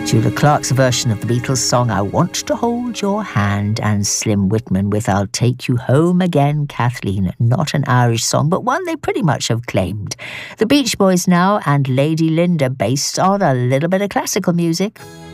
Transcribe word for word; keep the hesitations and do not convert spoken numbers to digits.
Julia Clark's version of the Beatles song I Want to Hold Your Hand, and Slim Whitman with I'll Take You Home Again, Kathleen. Not an Irish song, but one they pretty much have claimed. The Beach Boys now, and Lady Linda, based on a little bit of classical music.